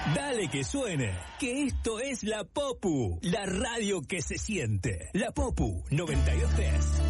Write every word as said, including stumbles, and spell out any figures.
Dale que suene, que esto es La Popu, la radio que se siente. La Popu noventa y dos punto tres.